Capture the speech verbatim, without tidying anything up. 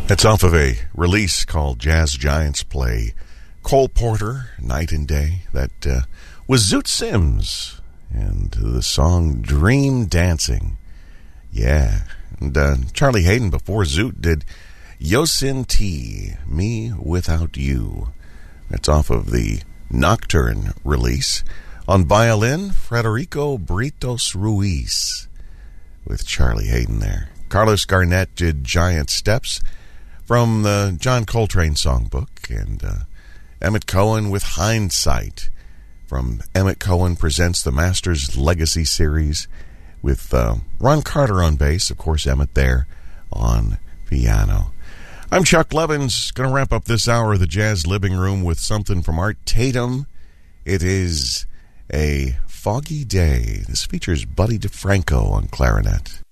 It's off of a release called Jazz Giants Play Cole Porter, Night and Day. That uh, was Zoot Sims and the song Dream Dancing. Yeah. And uh, Charlie Hayden before Zoot did Yosemite, Me Without You. That's off of the Nocturne release. On violin, Federico Britos Ruiz with Charlie Hayden there. Carlos Garnett did Giant Steps from the John Coltrane songbook, and uh, Emmett Cohen with Hindsight from Emmett Cohen Presents the Masters Legacy Series with uh, Ron Carter on bass, of course Emmett there on piano. I'm Chuck Levins, going to wrap up this hour of the Jazz Living Room with something from Art Tatum. It is A Foggy Day. This features Buddy DeFranco on clarinet.